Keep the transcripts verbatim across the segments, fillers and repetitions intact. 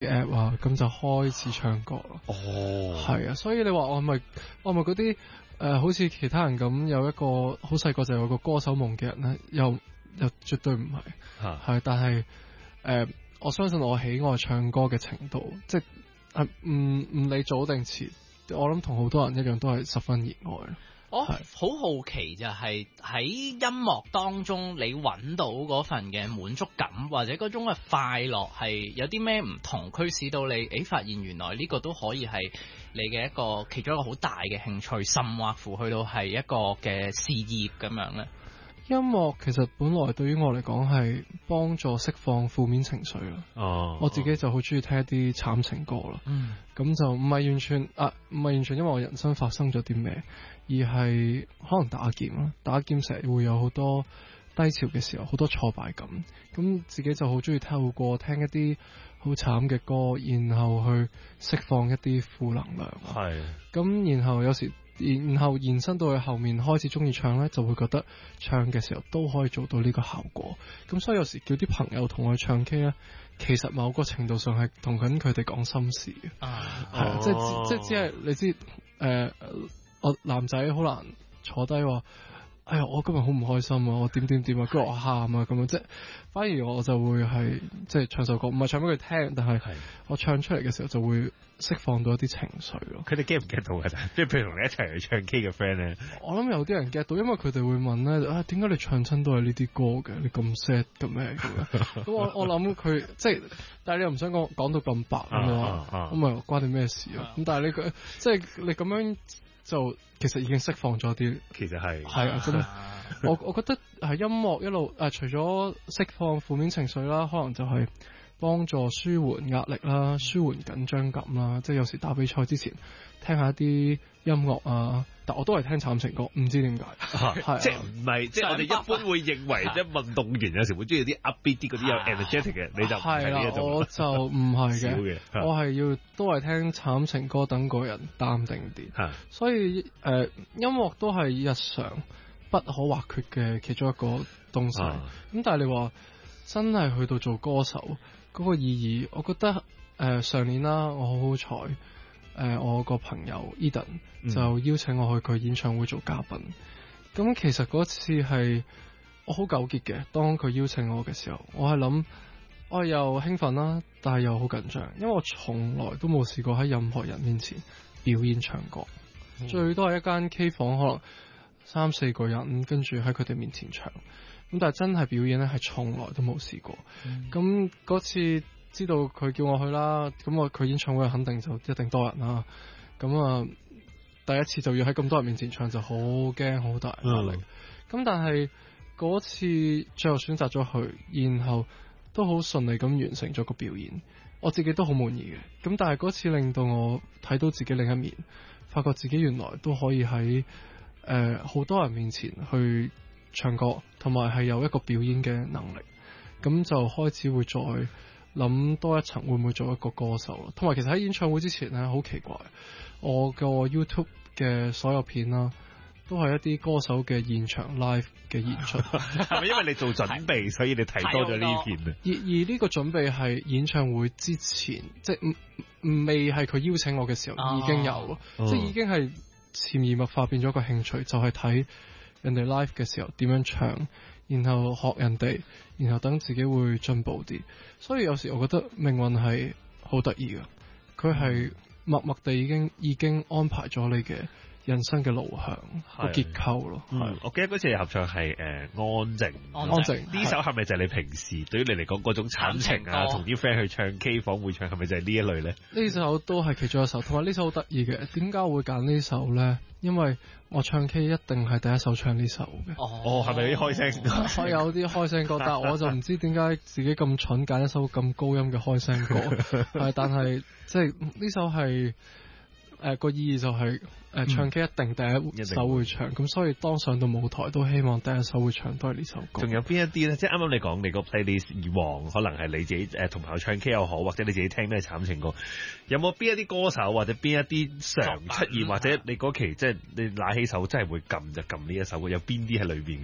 app 啊，咁就開始唱歌咯。 哦， 係啊，所以你話我係咪我係咪嗰啲誒好似其他人咁有一個好細個就有個歌手夢嘅人咧？又又絕對唔係，係、啊，但係誒、呃、我相信我喜愛唱歌嘅程度，即係係唔唔理早定遲，我諗同好多人一樣都係十分熱愛。 我好好奇就係喺音樂當中你揾到嗰份嘅滿足感或者嗰種嘅快樂係有啲咩唔同驅使到你誒發現原來呢個都可以係你嘅一個其中一個好大嘅興趣，甚或乎去到係一個嘅事業咁樣咧？ 音樂其實本來對於我嚟講係幫助釋放負面情緒啦。哦，我自己就好中意聽一啲慘情歌啦。嗯，咁就唔係完全啊，唔係完全因為我人生發生咗啲咩，而係可能打劍啦，打劍成日會有好多低潮嘅時候，好多挫敗感。咁自己就好中意透過聽一啲好慘嘅歌，然後去釋放一啲負能量。係，咁然後有時。然後延伸到去後面開始中意唱呢，就會覺得唱嘅時候都可以做到呢個效果。咁所以有時叫啲朋友同我去唱 K 呢，其實某個程度上係同緊佢哋講心事嘅。啊，係啊，即係即係只係你知誒、呃，我男仔好難坐低話。哎呀，我今日好唔開心啊！我點點點啊，跟住我喊啊咁樣，即係反而我就會係即係唱首歌，唔係唱俾佢聽，但係我唱出嚟嘅時候就會釋放到一啲情緒咯。 佢哋 get 唔 get 到嘅？即係譬如同你一齊去唱 K 嘅 friend 咧， 我諗有啲人 get 到，因為佢哋會問咧啊，點解你唱親都係呢啲歌嘅？你咁 sad 嘅咩？咁我我諗佢即係，但係你又唔想講講到咁白咁啊？咁咪關你咩事啊？咁但係你佢即係你咁樣。就其實已經釋放咗啲， 其實係係啊，真係我我覺得係音樂一路誒、呃，除咗釋放負面情緒啦，可能就係幫助舒緩壓力啦，舒緩緊張感啦。即係有時打比賽之前聽下一啲音樂啊，但我都係聽慘情歌，唔知點解，係即係唔係即係我哋一般會認為即係運動員有時會中意啲 upbeat 啲嗰啲有 energetic 嘅，你就係呢一種。 我就唔係嘅，我係要都係聽慘情歌，等個人淡定啲。所以誒、呃，音樂都係日常不可或缺嘅其中一個東西。咁、啊、但係你話真係去到做歌手嗰、嗰個意義，我覺得誒、呃、上年啦，我好好彩。誒、呃，我個朋友 Eden 就邀請我去佢演唱會做嘉賓。咁、嗯、其實嗰次係我好糾結嘅。當佢邀請我嘅時候，我係諗，我又興奮啦，但係又好緊張，因為我從來都冇試過喺任何人面前表演唱歌，嗯、最多係一間 K 房，可能三四個人跟住喺佢哋面前唱。咁但係真係表演咧，係從來都冇試過。咁嗰、嗯、次。知道佢叫我去啦，咁我佢演唱會肯定就一定多人啦。咁啊，第一次就要喺咁多人面前唱，就好驚，好大壓力。咁、嗯、但係嗰次最後選擇咗去，然後都好順利咁完成咗個表演，我自己都好滿意嘅。咁但係嗰次令到我睇到自己另一面，發覺自己原來都可以喺誒好多人面前去唱歌，同埋係有一個表演嘅能力。咁就開始會再諗多一層，會唔會做一個歌手咯？同埋其實喺演唱會之前咧，好奇怪，我個 YouTube 嘅所有片啦，都係一啲歌手嘅現場 live 嘅演出。 係咪因為你做準備，所以你睇多咗呢片啊？ 而而呢個準備係演唱會之前，即係唔唔未係佢邀請我嘅時候、哦、已經有，哦、即係已經係潛移默化變咗個興趣，就係、是、睇人哋 live 嘅時候點樣唱。然後學人哋，然後等自己會進步啲，所以有時我覺得命運係好得意嘅，佢係默默地已經已經安排咗你嘅人生嘅路向個結構咯。 嗯，我記得嗰次合唱係誒、呃、安靜， 安靜呢首係咪就係你平時對於你嚟講嗰種慘情啊，同啲 friend 去唱 K 房會唱，係咪就係呢一類咧？呢首都係其中一首，同埋呢首好得意嘅，點解我會揀呢首咧？因為我唱 K 一定係第一首唱呢首嘅。 哦，係咪啲開聲歌？ 我有啲開聲歌，但係我就唔知點解自己咁蠢揀一首咁高音嘅開聲歌。係，但係即係呢首係誒個意義就係、是、誒、呃、唱 K 一定第一首會唱，咁、嗯、所以當上到舞台都希望第一首會唱都係呢首歌。 仲有邊一啲咧？即係啱啱你講你個 playlist 以往可能係你自己誒同、呃、朋友唱 K 又好，或者你自己聽咩慘情歌，有冇邊一啲歌手或者邊一啲常出現，或者你嗰期即係你拿起手真係會撳就撳呢一首歌，有邊啲喺裏邊嘅咧？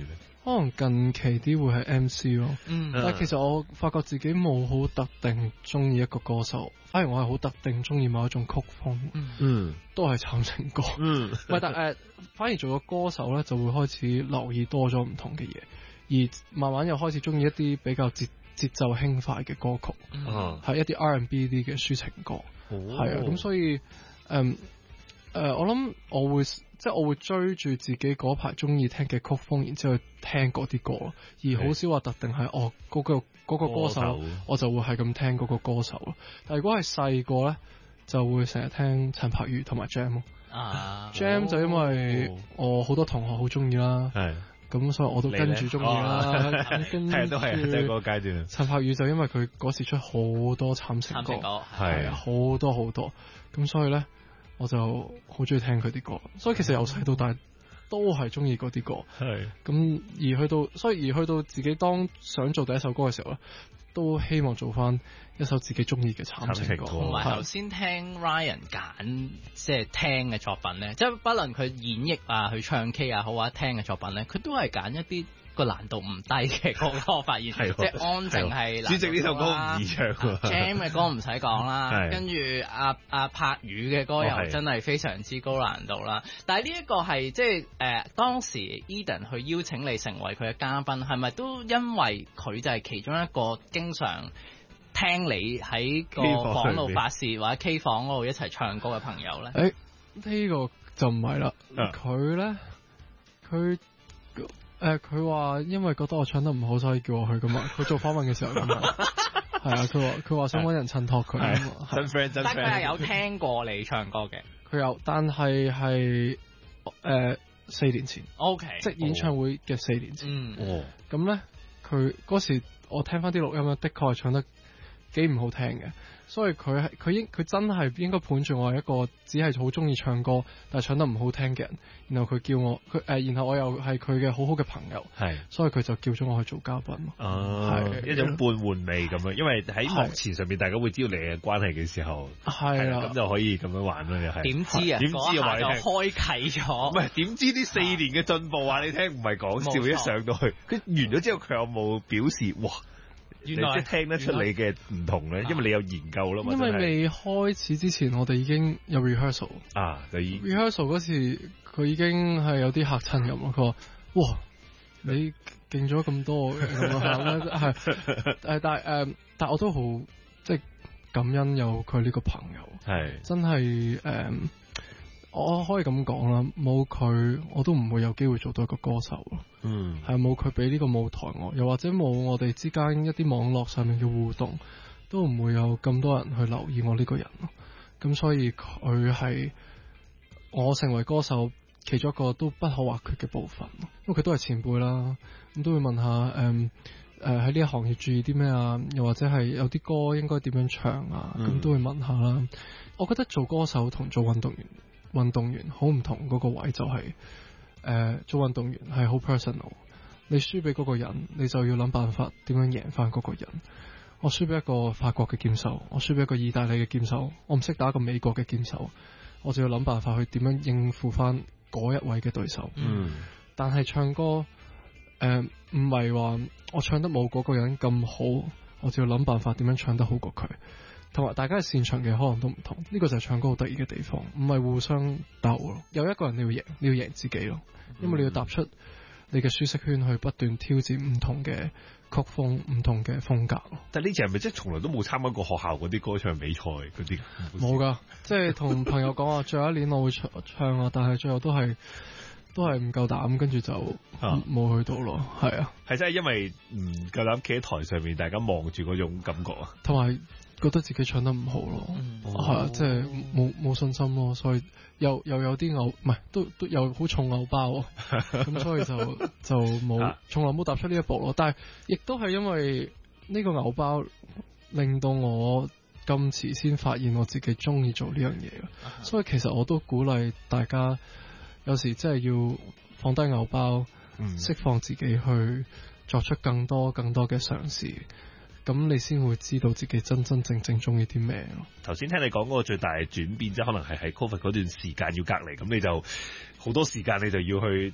可能近期啲會係 M C 咯， 嗯， 但係其實我發覺自己冇好特定中意一個歌手，反而我係好特定中意某一種曲風， 嗯， 都係慘情歌，嗯，唔係但誒、呃，反而做個歌手咧就會開始留意多咗唔同嘅嘢，而慢慢又開始中意一啲比較節節奏輕快嘅歌曲，係、嗯、一啲 R and B 啲嘅抒情歌，係、哦、啊，咁所以誒誒、呃呃，我諗我會。即係我會追住自己嗰排中意聽嘅曲風，然之後去聽嗰啲歌，而好少話特定係哦嗰、嗰個嗰、嗰個歌手，歌手我就會係咁聽嗰個歌手咯。但係如果係細個咧，就會成日聽陳柏宇同埋 Jam 咯。啊，Jam、哦、就因為我好多同學好中意啦，係咁所以我都跟住中意啦。係都係都係嗰個階段。陳柏宇就因為佢嗰時出好多慘情歌，係好多好多，咁所以咧。我就好中意聽佢啲歌，所以其實由細到大都係中意嗰啲歌。係咁而去到，所以而去到自己當想做第一首歌嘅時候咧，都希望做翻一首自己中意嘅慘情歌。 同埋頭先聽 Ryan 揀即係聽嘅作品咧，即係不論佢演繹啊、去唱 K 啊好或者聽嘅作品咧，佢都係揀一啲個難度唔低嘅歌。我發現即係安靜係。 主席呢首歌唔易唱 ，Jam 嘅歌唔使講啦，跟住阿阿柏宇嘅歌又真係非常之高難度啦。但係呢一個係即係誒當時 Eden 去邀請你成為佢嘅嘉賓，係咪都因為佢就係其中一個經常聽你喺個房度發泄或者 K 房嗰度一齊唱歌嘅朋友咧？ 誒呢、欸這個就唔係啦，佢咧佢。誒，佢話、呃、因為覺得我唱得唔好，所以叫我去噶嘛。佢做訪問嘅時候咁啊，係啊，佢話佢話想搵人襯托佢啊嘛。真 friend 真 friend。但佢係有聽過你唱歌嘅，佢有，但係係誒四年前，OK，即係演唱會嘅四年前。哦，咁咧佢嗰時我聽翻啲錄音咧，的確係唱得幾唔好聽嘅。所以佢係佢應佢真係應該判住我係一個只係好中意唱歌但係唱得唔好聽嘅人，然後佢叫我佢誒、呃，然後我又係佢嘅好好嘅朋友，係，所以佢就叫咗我去做嘉賓咯。哦，係一種半換味咁樣，因為喺幕前上面大家會知道你嘅關係嘅時候，係啦，咁就可以咁樣玩咯，又係。點知啊？點知話你聽？開啟咗。唔係點知呢四年嘅進步話你聽唔係講笑，一上到去佢完咗之後，佢有冇表示哇？原來你即係聽得出你嘅唔同咧，因為你有研究啦嘛。因為未開始之前，我哋已經有 rehearsal 啊，就已 rehearsal 嗰時，佢已經係有啲嚇親咁咯。佢話：哇，你勁咗咁多嘅咁啊！係誒，但係誒，但我都好即係感恩有佢呢個朋友，係真係誒。嗯我可以咁講啦，冇佢我都唔會有機會做到一個歌手咯。嗯，係冇佢俾呢個舞台我，又或者冇我哋之間一啲網絡上面嘅互動，都唔會有咁多人去留意我呢個人咯。咁所以佢係我成為歌手其中一個都不可或缺嘅部分。因為佢都係前輩啦，咁都會問下誒誒喺呢一行業注意啲咩啊？又或者係有啲歌應該點樣唱啊？咁、嗯、都會問下啦。我覺得做歌手同做運動員。運動員好唔同嗰個位就係、是，誒、呃、做運動員係好 personal， 你輸俾嗰個人，你就要諗辦法點樣贏翻嗰個人。我輸俾一個法國嘅劍手，我輸俾一個意大利嘅劍手，我唔識打一個美國嘅劍手，我就要諗辦法去點樣應付翻嗰一位嘅對手。嗯，但係唱歌，誒唔係話我唱得冇嗰個人咁好，我就要諗辦法點樣唱得好過佢。同埋大家嘅擅長嘅可能都唔同，呢、這個就係唱歌好得意嘅地方，唔係互相鬥咯。有一個人你要贏，你要贏自己咯，因為你要踏出你嘅舒適圈去不斷挑戰唔同嘅曲風、唔同嘅風格咯。但係呢隻係咪即係從來都冇參加過學校嗰啲歌唱比賽嗰啲？冇噶，即係同朋友講話，最後一年我會唱唱啊，但係最後都係都係唔夠膽，跟住就冇、啊、去到咯。係啊，係真係因為唔夠膽企喺台上面，大家望住嗰種感覺啊，同埋。覺得自己唱得唔好咯，係啊、嗯，即係冇冇信心咯，所以又又有啲牛，唔係都都有好重牛包，咁所以就就冇，從來冇踏出呢一步咯。但係亦都係因為呢個牛包，令到我咁遲先發現我自己中意做呢樣嘢，嗯、所以其實我都鼓勵大家，有時真係要放低牛包，釋、嗯、放自己去作出更多更多嘅嘗試。咁你先會知道自己真真正正中意啲咩咯。頭先聽你講嗰個最大嘅轉變，即係可能係喺 Covid 嗰段時間要隔離，咁你就好多時間你就要去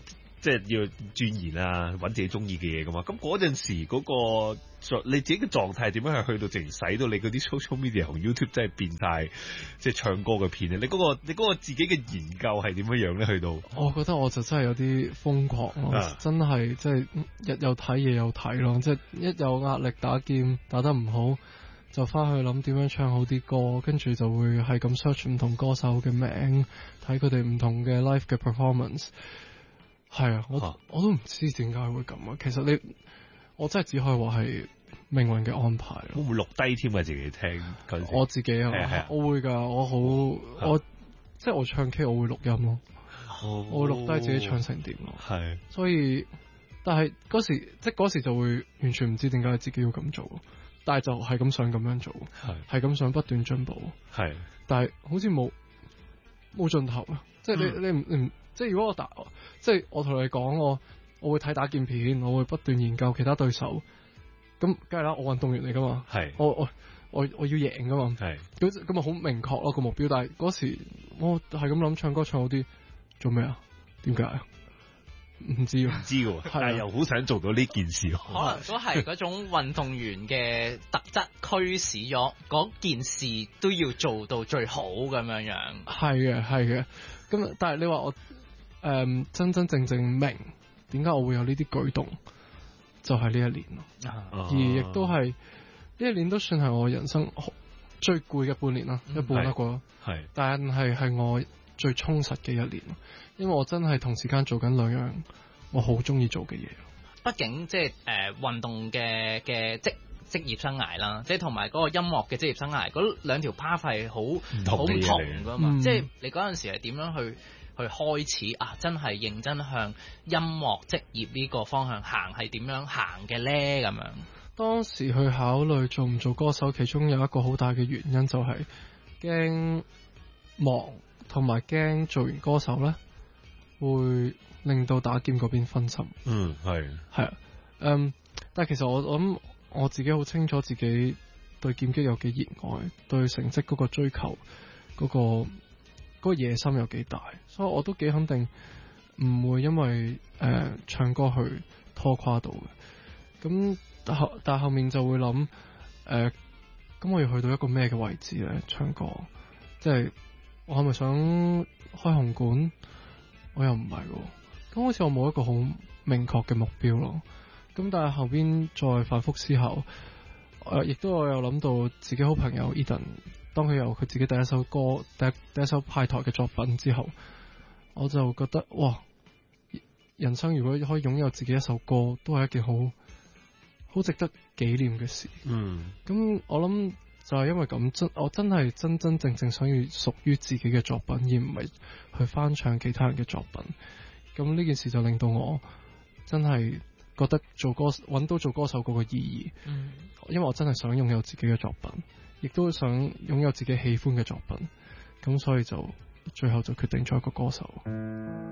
即係要鑽研啊，揾自己中意嘅嘢噶嘛。咁嗰陣時嗰個你自己嘅狀態點樣係去到淨使到你嗰啲 social media 同 YouTube 真係變態，即係唱歌嘅片咧？你嗰個你嗰個自己嘅研究係點樣樣咧？去到我覺得我就真係有啲瘋狂咯，啊、真係即係日有睇夜有睇咯，即係一有壓力打劍打得唔好，就翻去諗點樣唱好啲歌，跟住就會係咁 search 唔同歌手嘅名，睇佢哋唔同嘅 live 嘅 performance。係啊，我、啊、我都唔知點解會咁啊。其實你我真係只可以話係命運嘅安排咯。 會唔會錄低添啊？自己聽我自己啊， 啊我會㗎。我好、啊、我即係我唱 K 我會錄音咯，哦、我會錄低自己唱成點咯。係，所以但係嗰時即係嗰時就會完全唔知點解自己要咁做，但係就係咁想咁樣做，係係咁想不斷進步，係，但係好似冇冇盡頭啊！即係你、嗯、你唔你唔即係如果我打即係我同你講我我會睇打劍片，我會不斷研究其他對手，咁梗係啦，我運動員嚟噶嘛，係我我我我要贏噶嘛，係咁咁啊好明確咯個目標，但係嗰時我係咁諗唱歌唱好啲，做咩啊？點解啊？唔知唔知嘅，但係又好想做到呢件事， 可能都係嗰種運動員嘅特質驅使咗嗰件事都要做到最好咁樣樣。 係嘅，係嘅。咁但係你話我誒、嗯、真真正正明點解我會有呢啲舉動，就係、是、呢一年咯。啊、而亦都係呢一年都算係我人生最攰嘅半年啦，嗯、一半得過。係，但係係我最充實嘅一年，因為我真係同時間做緊兩樣我好中意做嘅嘢。 畢竟即係誒運動嘅嘅職職業生涯啦，即係同埋嗰個音樂嘅職業生涯，嗰兩條 path 係好好唔同噶嘛。嗯、即係你嗰陣時係點樣去去開始啊？真係認真向音樂職業呢個方向行，係點樣行嘅咧？咁樣當時去考慮做唔做歌手，其中有一個好大嘅原因就係驚忙。同埋驚做完歌手咧，會令到打劍嗰邊分心。嗯，係係啊，嗯，但係其實我我諗我自己好清楚自己對劍擊有幾熱愛，對成績嗰個追求嗰、嗰個嗰、嗰個野心有幾大，所以我都幾肯定唔會因為誒、呃、唱歌去拖垮到嘅。咁但後但後面就會諗誒，咁、呃、我要去到一個咩嘅位置咧？唱歌即係。我係咪想開紅館？我又唔係喎，咁好似我冇一個好明確嘅目標咯。咁但係後邊再反覆思考，誒，亦都我有諗到自己好朋友 Eden， 當佢有佢自己第一首歌、第一第一首派台嘅作品之後，我就覺得哇，人生如果可以擁有自己一首歌，都係一件好好值得紀念嘅事。嗯，咁我諗。就係因為咁真，我真係真真正正想要屬於自己嘅作品，而唔係去翻唱其他人嘅作品。咁呢件事就令到我真係覺得做歌揾到做歌手嗰個意義。嗯，因為我真係想擁有自己嘅作品，亦都想擁有自己喜歡嘅作品。咁所以就最後就決定咗一個歌手。